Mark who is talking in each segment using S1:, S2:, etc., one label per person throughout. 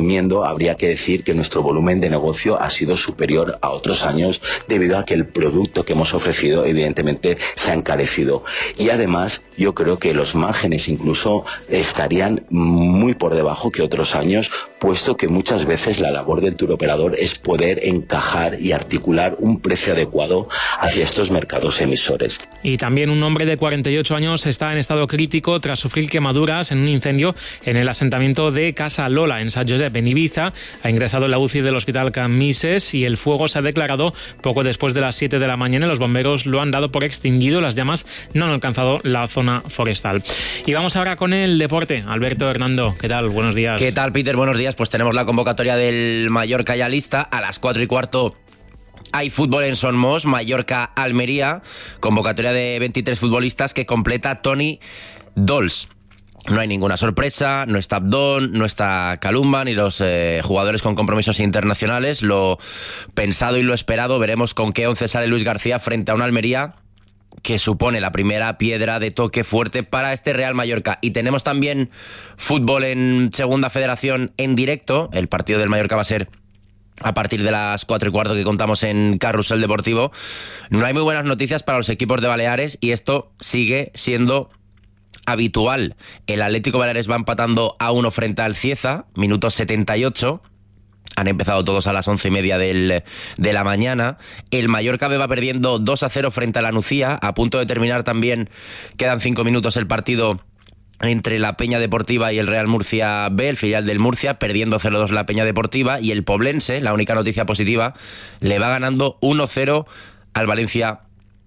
S1: resumiendo, habría que decir que nuestro volumen de negocio ha sido superior a otros años debido a que el producto que hemos ofrecido evidentemente se ha encarecido. Y además yo creo que los márgenes incluso estarían muy por debajo que otros años, puesto que muchas veces la labor del turoperador es poder encajar y articular un precio adecuado hacia estos mercados emisores.
S2: Y también un hombre de 48 años está en estado crítico tras sufrir quemaduras en un incendio en el asentamiento de Casa Lola, en Sant Josep, en Ibiza. Ha ingresado en la UCI del Hospital Can Misses y el fuego se ha declarado poco después de las 7 de la mañana. Los bomberos lo han dado por extinguido. Las llamas no han alcanzado la zona forestal. Y vamos ahora con el deporte. Alberto Hernando, ¿qué tal? Buenos días.
S3: ¿Qué tal, Peter? Buenos días. Pues tenemos la convocatoria del Mallorca ya lista. A las 4:15 hay fútbol en Son Mos, Mallorca-Almería. Convocatoria de 23 futbolistas que completa Toni Dols. No hay ninguna sorpresa, no está Abdón, no está Kalumba, ni los jugadores con compromisos internacionales. Lo pensado y lo esperado, veremos con qué 11 sale Luis García frente a una Almería que supone la primera piedra de toque fuerte para este Real Mallorca. Y tenemos también fútbol en Segunda Federación en directo. El partido del Mallorca va a ser a partir de las 4:15 que contamos en Carrusel Deportivo. No hay muy buenas noticias para los equipos de Baleares y esto sigue siendo habitual. El Atlético Baleares va empatando a 1 frente al Cieza, minuto 78. Han empezado todos a las 11:30 de la mañana. El Mallorca B va perdiendo 2-0 frente a la Nucía. A punto de terminar también, quedan 5 minutos el partido entre la Peña Deportiva y el Real Murcia B, el filial del Murcia, perdiendo 0-2 la Peña Deportiva. Y el Poblense, la única noticia positiva, le va ganando 1-0 al Valencia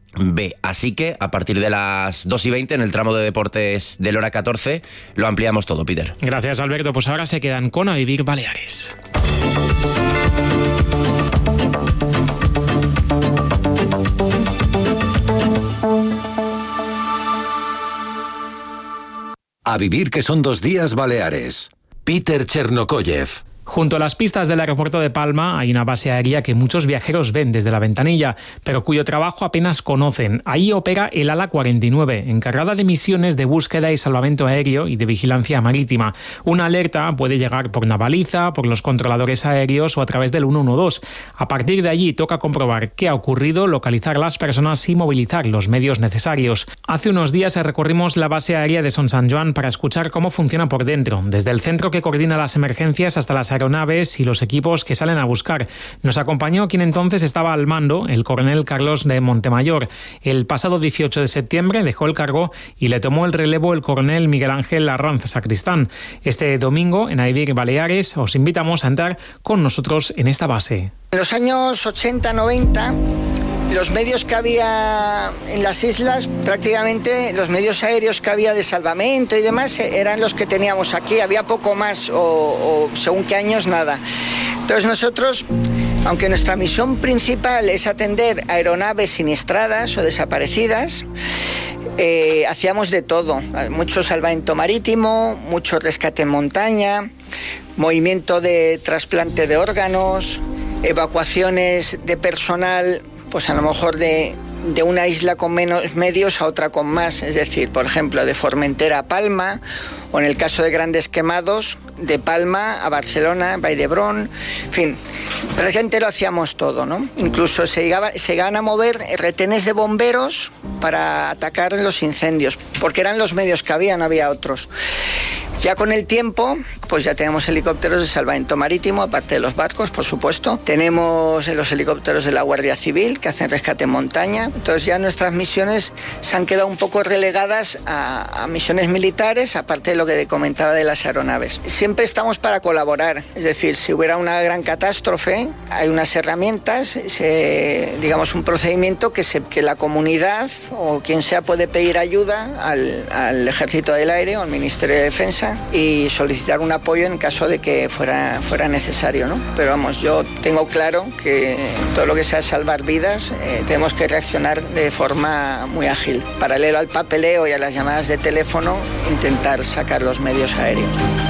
S3: B. Así que a partir de las 2:20 en el tramo de deportes del hora 14 lo ampliamos todo, Peter.
S2: Gracias, Alberto. Pues ahora se quedan con A Vivir Baleares.
S4: A Vivir, que son 2 días Baleares. Peter Chernokoyev.
S2: Junto a las pistas del aeropuerto de Palma hay una base aérea que muchos viajeros ven desde la ventanilla, pero cuyo trabajo apenas conocen. Ahí opera el Ala 49, encargada de misiones de búsqueda y salvamento aéreo y de vigilancia marítima. Una alerta puede llegar por navaliza, por los controladores aéreos o a través del 112. A partir de allí toca comprobar qué ha ocurrido, localizar a las personas y movilizar los medios necesarios. Hace unos días recorrimos la base aérea de Son Sant Joan para escuchar cómo funciona por dentro, desde el centro que coordina las emergencias hasta las aeronaves y los equipos que salen a buscar. Nos acompañó quien entonces estaba al mando, el coronel Carlos de Montemayor. El pasado 18 de septiembre dejó el cargo y le tomó el relevo el coronel Miguel Ángel Arranz Sacristán. Este domingo, en A Vivir Baleares, os invitamos a entrar con nosotros en esta base.
S5: En los años 80-90, los medios que había en las islas, prácticamente los medios aéreos que había de salvamento y demás, eran los que teníamos aquí. Había poco más o según qué años, nada. Entonces nosotros, aunque nuestra misión principal es atender aeronaves siniestradas o desaparecidas, hacíamos de todo. Mucho salvamento marítimo, mucho rescate en montaña, movimiento de trasplante de órganos, evacuaciones de personal, pues a lo mejor de una isla con menos medios a otra con más, es decir, por ejemplo, de Formentera a Palma, o en el caso de grandes quemados, de Palma a Barcelona, Vall d'Hebron, en fin, prácticamente lo hacíamos todo, ¿no? Incluso se llegaban a mover retenes de bomberos para atacar los incendios, porque eran los medios que había, no había otros. Ya con el tiempo, pues ya tenemos helicópteros de salvamento marítimo, aparte de los barcos, por supuesto. Tenemos los helicópteros de la Guardia Civil, que hacen rescate en montaña. Entonces ya nuestras misiones se han quedado un poco relegadas a misiones militares, aparte de lo que comentaba de las aeronaves. Siempre estamos para colaborar, es decir, si hubiera una gran catástrofe, hay unas herramientas, digamos un procedimiento que la comunidad o quien sea puede pedir ayuda al Ejército del Aire o al Ministerio de Defensa y solicitar un apoyo en caso de que fuera necesario, ¿no? Pero vamos, yo tengo claro que todo lo que sea salvar vidas tenemos que reaccionar de forma muy ágil. Paralelo al papeleo y a las llamadas de teléfono, intentar sacar los medios aéreos.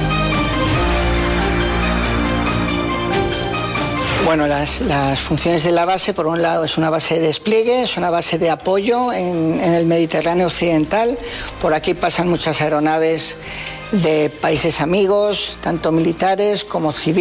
S5: Bueno, las funciones de la base, por un lado, es una base de despliegue, es una base de apoyo en el Mediterráneo occidental. Por aquí pasan muchas aeronaves de países amigos, tanto militares como civiles.